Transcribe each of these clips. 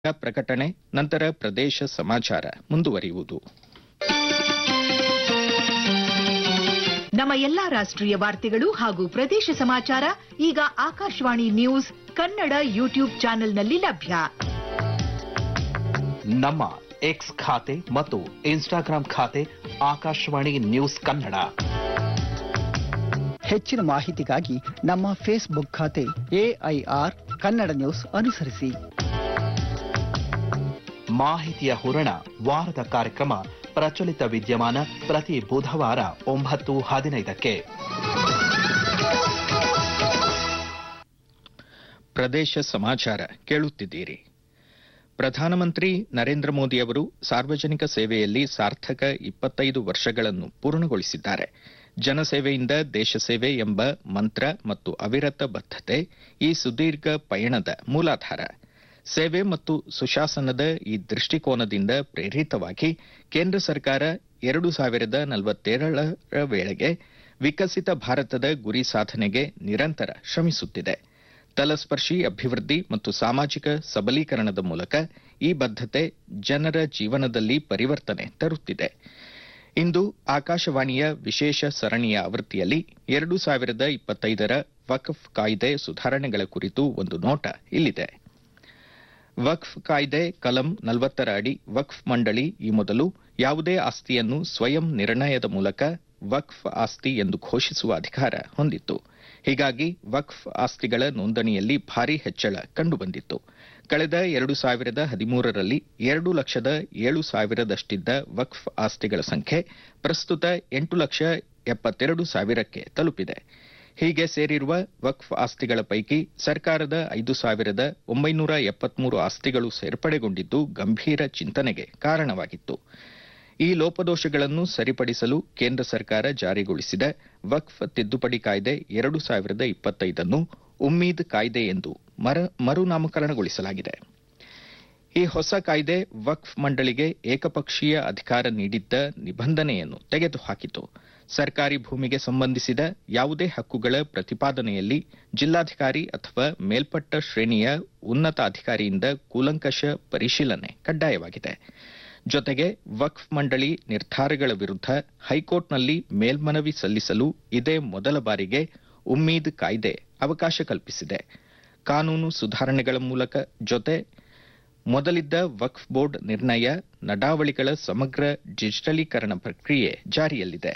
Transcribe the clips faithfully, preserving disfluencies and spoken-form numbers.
ಪ್ರಕಟಣೆ ನಂತರ ಪ್ರದೇಶ ಸಮಾಚಾರ ಮುಂದುವರಿಯುವುದು. ನಮ್ಮ ಎಲ್ಲಾ ರಾಷ್ಟ್ರೀಯ ವಾರ್ತೆಗಳು ಹಾಗೂ ಪ್ರದೇಶ ಸಮಾಚಾರ ಈಗ ಆಕಾಶವಾಣಿ ನ್ಯೂಸ್ ಕನ್ನಡ ಯೂಟ್ಯೂಬ್ ಚಾನೆಲ್ನಲ್ಲಿ ಲಭ್ಯ. ನಮ್ಮ ಎಕ್ಸ್ ಖಾತೆ ಮತ್ತು ಇನ್ಸ್ಟಾಗ್ರಾಂ ಖಾತೆ ಆಕಾಶವಾಣಿ ನ್ಯೂಸ್ ಕನ್ನಡ. ಹೆಚ್ಚಿನ ಮಾಹಿತಿಗಾಗಿ ನಮ್ಮ ಫೇಸ್ಬುಕ್ ಖಾತೆ ಎಐಆರ್ ಕನ್ನಡ ನ್ಯೂಸ್ ಅನುಸರಿಸಿ. ಮಾಹಿತಿಯ ಹೂರಣ ವಾರದ ಕಾರ್ಯಕ್ರಮ ಪ್ರಚಲಿತ ವಿದ್ಯಮಾನ ಪ್ರತಿ ಬುಧವಾರ ಒಂಬತ್ತು ಹದಿನೈದಕ್ಕೆ. ಪ್ರದೇಶ ಸಮಾಚಾರ ಕೇಳುತ್ತಿದ್ದೀರಿ. ಪ್ರಧಾನಮಂತ್ರಿ ನರೇಂದ್ರ ಮೋದಿ ಅವರು ಸಾರ್ವಜನಿಕ ಸೇವೆಯಲ್ಲಿ ಸಾರ್ಥಕ ಇಪ್ಪತ್ತೈದು ವರ್ಷಗಳನ್ನು ಪೂರ್ಣಗೊಳಿಸಿದ್ದಾರೆ. ಜನಸೇವೆಯಿಂದ ದೇಶ ಸೇವೆ ಎಂಬ ಮಂತ್ರ ಮತ್ತು ಅವಿರತ ಬದ್ಧತೆ ಈ ಸುದೀರ್ಘ ಪಯಣದ ಮೂಲಾಧಾರ. ಸೇವೆ ಮತ್ತು ಸುಶಾಸನದ ಈ ದೃಷ್ಟಿಕೋನದಿಂದ ಪ್ರೇರಿತವಾಗಿ ಕೇಂದ್ರ ಸರ್ಕಾರ ಎರಡು ಸಾವಿರದ ನಲವತ್ತೇಳರ ವೇಳೆಗೆ ವಿಕಸಿತ ಭಾರತದ ಗುರಿ ಸಾಧನೆಗೆ ನಿರಂತರ ಶ್ರಮಿಸುತ್ತಿದೆ. ತಲಸ್ಪರ್ಶಿ ಅಭಿವೃದ್ಧಿ ಮತ್ತು ಸಾಮಾಜಿಕ ಸಬಲೀಕರಣದ ಮೂಲಕ ಈ ಬದ್ಧತೆ ಜನರ ಜೀವನದಲ್ಲಿ ಪರಿವರ್ತನೆ ತರುತ್ತಿದೆ. ಇಂದು ಆಕಾಶವಾಣಿಯ ವಿಶೇಷ ಸರಣಿಯ ಆವೃತ್ತಿಯಲ್ಲಿ ಎರಡು ಸಾವಿರದ ಇಪ್ಪತ್ತೈದರ ವಕ್ಫ್ ಕಾಯ್ದೆ ಸುಧಾರಣೆಗಳ ಕುರಿತು ಒಂದು ನೋಟ ಇಲ್ಲಿದೆ. ವಕ್ಫ್ ಕಾಯ್ದೆ ಕಲಂ ನಲವತ್ತರ ಅಡಿ ವಕ್ಫ್ ಮಂಡಳಿ ಈ ಮೊದಲು ಯಾವುದೇ ಆಸ್ತಿಯನ್ನು ಸ್ವಯಂ ನಿರ್ಣಯದ ಮೂಲಕ ವಕ್ಫ್ ಆಸ್ತಿ ಎಂದು ಘೋಷಿಸುವ ಅಧಿಕಾರ ಹೊಂದಿತ್ತು. ಹೀಗಾಗಿ ವಕ್ಫ್ ಆಸ್ತಿಗಳ ನೋಂದಣಿಯಲ್ಲಿ ಭಾರೀ ಹೆಚ್ಚಳ ಕಂಡುಬಂದಿತ್ತು. ಕಳೆದ ಎರಡು ಸಾವಿರದ ಹದಿಮೂರರಲ್ಲಿ ಎರಡು ಲಕ್ಷದ ಏಳು ಸಾವಿರದಷ್ಟಿದ್ದ ವಕ್ಫ್ ಆಸ್ತಿಗಳ ಸಂಖ್ಯೆ ಪ್ರಸ್ತುತ ಎಂಟು ಲಕ್ಷ ಎಪ್ಪತ್ತೆರಡು ಸಾವಿರಕ್ಕೆ ತಲುಪಿದೆ. ಹೀಗೆ ಸೇರಿರುವ ವಕ್ಫ್ ಆಸ್ತಿಗಳ ಪೈಕಿ ಸರ್ಕಾರದ ಐದು ಸಾವಿರದ ಒಂಬೈನೂರ ಎಪ್ಪತ್ಮೂರು ಆಸ್ತಿಗಳು ಸೇರ್ಪಡೆಗೊಂಡಿದ್ದು ಗಂಭೀರ ಚಿಂತನೆಗೆ ಕಾರಣವಾಗಿತ್ತು. ಈ ಲೋಪದೋಷಗಳನ್ನು ಸರಿಪಡಿಸಲು ಕೇಂದ್ರ ಸರ್ಕಾರ ಜಾರಿಗೊಳಿಸಿದ ವಕ್ಫ್ ತಿದ್ದುಪಡಿ ಕಾಯ್ದೆ ಎರಡು ಸಾವಿರದ ಇಪ್ಪತ್ತೈದನ್ನು ಉಮ್ಮೀದ್ ಕಾಯ್ದೆ ಎಂದು ಮರುನಾಮಕರಣಗೊಳಿಸಲಾಗಿದೆ. ಈ ಹೊಸ ಕಾಯ್ದೆ ವಕ್ಫ್ ಮಂಡಳಿಗೆ ಏಕಪಕ್ಷೀಯ ಅಧಿಕಾರ ನೀಡಿದ್ದ ನಿಬಂಧನೆಯನ್ನು ತೆಗೆದುಹಾಕಿತು. ಸರ್ಕಾರಿ ಭೂಮಿಗೆ ಸಂಬಂಧಿಸಿದ ಯಾವುದೇ ಹಕ್ಕುಗಳ ಪ್ರತಿಪಾದನೆಯಲ್ಲಿ ಜಿಲ್ಲಾಧಿಕಾರಿ ಅಥವಾ ಮೇಲ್ಪಟ್ಟ ಶ್ರೇಣಿಯ ಉನ್ನತ ಅಧಿಕಾರಿಯಿಂದ ಕೂಲಂಕಷ ಪರಿಶೀಲನೆ ಕಡ್ಡಾಯವಾಗಿದೆ. ಜೊತೆಗೆ ವಕ್ಫ್ ಮಂಡಳಿ ನಿರ್ಧಾರಗಳ ವಿರುದ್ಧ ಹೈಕೋರ್ಟ್ನಲ್ಲಿ ಮೇಲ್ಮನವಿ ಸಲ್ಲಿಸಲು ಇದೇ ಮೊದಲ ಬಾರಿಗೆ ಉಮ್ಮೀದ್ ಕಾಯ್ದೆ ಅವಕಾಶ ಕಲ್ಪಿಸಿದೆ. ಕಾನೂನು ಸುಧಾರಣೆಗಳ ಮೂಲಕ ಜೊತೆ ಮೊದಲಿದ್ದ ವಕ್ಫ್ ಬೋರ್ಡ್ ನಿರ್ಣಯ ನಡಾವಳಿಗಳ ಸಮಗ್ರ ಡಿಜಿಟಲೀಕರಣ ಪ್ರಕ್ರಿಯೆ ಜಾರಿಯಲ್ಲಿದೆ.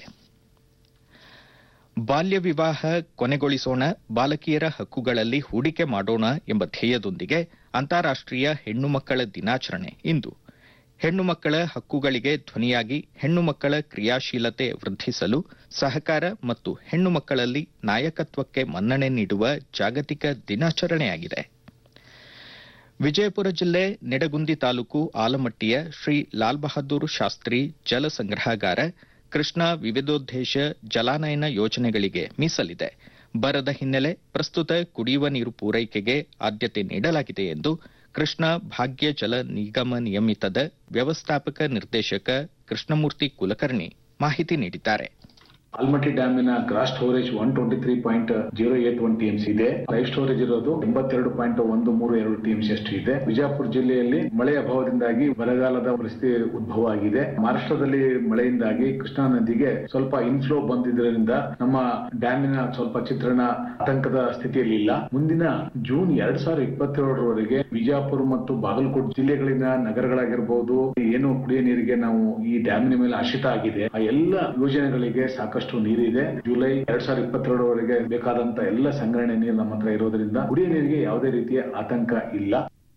ಬಾಲ್ಯ ವಿವಾಹ ಕೊನೆಗೊಳಿಸೋಣ, ಬಾಲಕಿಯರ ಹಕ್ಕುಗಳಲ್ಲಿ ಹೂಡಿಕೆ ಮಾಡೋಣ ಎಂಬ ಧ್ಯೇಯದೊಂದಿಗೆ ಅಂತಾರಾಷ್ಟ್ರೀಯ ಹೆಣ್ಣು ಮಕ್ಕಳ ದಿನಾಚರಣೆ ಇಂದು. ಹೆಣ್ಣು ಮಕ್ಕಳ ಹಕ್ಕುಗಳಿಗೆ ಧ್ವನಿಯಾಗಿ ಹೆಣ್ಣು ಮಕ್ಕಳ ಕ್ರಿಯಾಶೀಲತೆ ವೃದ್ಧಿಸಲು ಸಹಕಾರ ಮತ್ತು ಹೆಣ್ಣು ಮಕ್ಕಳಲ್ಲಿ ನಾಯಕತ್ವಕ್ಕೆ ಮನ್ನಣೆ ನೀಡುವ ಜಾಗತಿಕ ದಿನಾಚರಣೆಯಾಗಿದೆ. ವಿಜಯಪುರ ಜಿಲ್ಲೆ ನಿಡಗುಂದಿ ತಾಲೂಕು ಆಲಮಟ್ಟಿಯ ಶ್ರೀ ಲಾಲ್ ಬಹದ್ದೂರ್ ಶಾಸ್ತ್ರಿ ಜಲ ಸಂಗ್ರಹಾಗಾರ ಕೃಷ್ಣಾ ವಿವಿಧೋದ್ದೇಶ ಜಲಾನಯನ ಯೋಜನೆಗಳಿಗೆ ಮೀಸಲಿದೆ. ಬರದ ಹಿನ್ನೆಲೆ ಪ್ರಸ್ತುತ ಕುಡಿಯುವ ನೀರು ಪೂರೈಕೆಗೆ ಆದ್ಯತೆ ನೀಡಲಾಗಿದೆ ಎಂದು ಕೃಷ್ಣಾ ಭಾಗ್ಯ ಜಲ ನಿಗಮ ನಿಯಮಿತದ ವ್ಯವಸ್ಥಾಪಕ ನಿರ್ದೇಶಕ ಕೃಷ್ಣಮೂರ್ತಿ ಕುಲಕರ್ಣಿ ಮಾಹಿತಿ ನೀಡಿದ್ದಾರೆ. Almatti ಡ್ಯಾಮಿನ gross storage one twenty three point zero eight one TMC ಇದೆ. ಲೈವ್ ಸ್ಟೋರೇಜ್ ಇರೋದು ಎಂಬತ್ತೆರಡು ಪಾಯಿಂಟ್ ಒಂದು ಮೂರು ಎರಡು ಟಿಎಂಸಿ ಅಷ್ಟು ಇದೆ. ವಿಜಯಪುರ ಜಿಲ್ಲೆಯಲ್ಲಿ ಮಳೆ ಅಭಾವದಿಂದಾಗಿ ಬರಗಾಲದ ಪರಿಸ್ಥಿತಿ ಉದ್ಭವ ಆಗಿದೆ. ಮಹಾರಾಷ್ಟ್ರದಲ್ಲಿ ಮಳೆಯಿಂದಾಗಿ ಕೃಷ್ಣಾ ನದಿಗೆ ಸ್ವಲ್ಪ ಇನ್ಫ್ಲೋ ಬಂದಿದ್ದರಿಂದ ನಮ್ಮ ಡ್ಯಾಮಿನ ಸ್ವಲ್ಪ ಚಿತ್ರಣ ಆತಂಕದ ಸ್ಥಿತಿಯಲ್ಲಿ ಇಲ್ಲ. ಮುಂದಿನ ಜೂನ್ ಎರಡ್ ಸಾವಿರದ ಇಪ್ಪತ್ತೇಳರವರೆಗೆ ವಿಜಯಪುರ ಮತ್ತು ಬಾಗಲಕೋಟೆ ಜಿಲ್ಲೆಗಳಿನ ನಗರಗಳಾಗಿರಬಹುದು ಏನು ಕುಡಿಯ ನೀರಿಗೆ ನಾವು ಈ ಡ್ಯಾಮಿನ ಮೇಲೆ ಆಶ್ರಿತ ಆಗಿದೆ. ಆ ಎಲ್ಲ ಯೋಜನೆಗಳಿಗೆ ಸಾಕಷ್ಟು ನೀರಿದೆ. ಜುಲೈ ಎರಡ್ ಸಾವಿರದ ಇಪ್ಪತ್ತೆರಡರವರೆಗೆ ಬೇಕಾದಂತ ಎಲ್ಲ ಸಂಗ್ರಹಣೆ ನೀರು ನಮ್ಮ ಹತ್ರ ಇರೋದ್ರಿಂದ ಕುಡಿಯ ನೀರಿಗೆ ಯಾವುದೇ ರೀತಿಯ ಆತಂಕ ಇಲ್ಲ.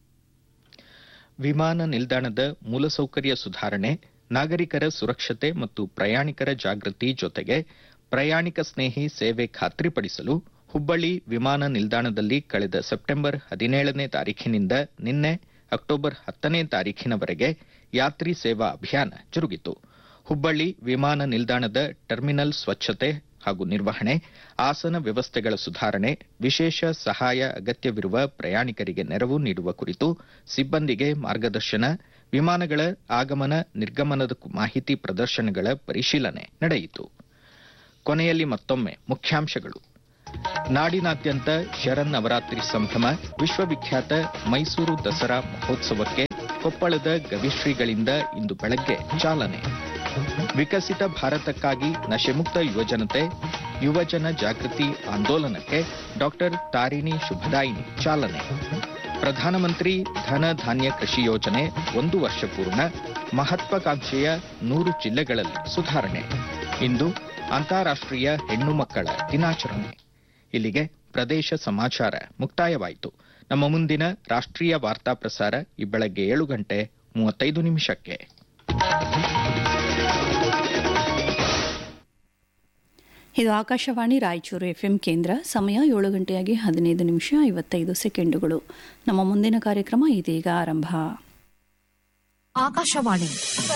ವಿಮಾನ ನಿಲ್ದಾಣದ ಮೂಲಸೌಕರ್ಯ ಸುಧಾರಣೆ, ನಾಗರಿಕರ ಸುರಕ್ಷತೆ ಮತ್ತು ಪ್ರಯಾಣಿಕರ ಜಾಗೃತಿ ಜೊತೆಗೆ ಪ್ರಯಾಣಿಕ ಸ್ನೇಹಿ ಸೇವೆ ಖಾತ್ರಿಪಡಿಸಲು ಹುಬ್ಬಳ್ಳಿ ವಿಮಾನ ನಿಲ್ದಾಣದಲ್ಲಿ ಕಳೆದ ಸೆಪ್ಟೆಂಬರ್ ಹದಿನೇಳನೇ ತಾರೀಖಿನಿಂದ ನಿನ್ನೆ ಅಕ್ಟೋಬರ್ ಹತ್ತನೇ ತಾರೀಖಿನವರೆಗೆ ಯಾತ್ರಿ ಸೇವಾ ಅಭಿಯಾನ ಜರುಗಿತು. ಹುಬ್ಬಳ್ಳಿ ವಿಮಾನ ನಿಲ್ದಾಣದ ಟರ್ಮಿನಲ್ ಸ್ವಚ್ಛತೆ ಹಾಗೂ ನಿರ್ವಹಣೆ, ಆಸನ ವ್ಯವಸ್ಥೆಗಳ ಸುಧಾರಣೆ, ವಿಶೇಷ ಸಹಾಯ ಅಗತ್ಯವಿರುವ ಪ್ರಯಾಣಿಕರಿಗೆ ನೆರವು ನೀಡುವ ಕುರಿತು ಸಿಬ್ಬಂದಿಗೆ ಮಾರ್ಗದರ್ಶನ, ವಿಮಾನಗಳ ಆಗಮನ ನಿರ್ಗಮನದ ಮಾಹಿತಿ ಪ್ರದರ್ಶನಗಳ ಪರಿಶೀಲನೆ ನಡೆಯಿತು. ಕೊನೆಯಲ್ಲಿ ಮತ್ತೊಮ್ಮೆ ಮುಖ್ಯಾಂಶಗಳು. ನಾಡಿನಾದ್ಯಂತ ಶರನ್ನವರಾತ್ರಿ ಸಂಭ್ರಮ. ವಿಶ್ವವಿಖ್ಯಾತ ಮೈಸೂರು ದಸರಾ ಮಹೋತ್ಸವಕ್ಕೆ ಕೊಪ್ಪಳದ ಗವಿಶ್ರೀಗಳಿಂದ ಇಂದು ಬೆಳಗ್ಗೆ ಚಾಲನೆ. ವಿಕಸಿತ ಭಾರತಕ್ಕಾಗಿ ನಶೆಮುಕ್ತ ಯುವಜನತೆ ಯುವಜನ ಜಾಗೃತಿ ಆಂದೋಲನಕ್ಕೆ ಡಾಕ್ಟರ್ ತಾರಿಣಿ ಶುಭದಾಯಿನಿ ಚಾಲನೆ. ಪ್ರಧಾನಮಂತ್ರಿ ಧನ ಧಾನ್ಯ ಕೃಷಿ ಯೋಜನೆ ಒಂದು ವರ್ಷ ಪೂರ್ಣ. ಮಹತ್ವಾಕಾಂಕ್ಷೆಯ ನೂರು ಜಿಲ್ಲೆಗಳಲ್ಲಿ ಸುಧಾರಣೆ. ಇಂದು ಅಂತಾರಾಷ್ಟ್ರೀಯ ಹೆಣ್ಣು ಮಕ್ಕಳ ದಿನಾಚರಣೆ. ಇಲ್ಲಿಗೆ ಪ್ರದೇಶ ಸಮಾಚಾರ ಮುಕ್ತಾಯವಾಯಿತು. ನಮ್ಮ ಮುಂದಿನ ರಾಷ್ಟ್ರೀಯ ವಾರ್ತಾ ಪ್ರಸಾರ ಈ ಬೆಳಗ್ಗೆ ಏಳು ಗಂಟೆ ಮೂವತ್ತೈದು ನಿಮಿಷಕ್ಕೆ. ಇದು ಆಕಾಶವಾಣಿ ರಾಯಚೂರು ಎಫ್ಎಂ ಕೇಂದ್ರ. ಸಮಯ ಏಳು ಗಂಟೆಯಾಗಿ ಹದಿನೈದು ನಿಮಿಷ ಐವತ್ತೈದು ಸೆಕೆಂಡುಗಳು. ನಮ್ಮ ಮುಂದಿನ ಕಾರ್ಯಕ್ರಮ ಇದೀಗ ಆರಂಭ. ಆಕಾಶವಾಣಿ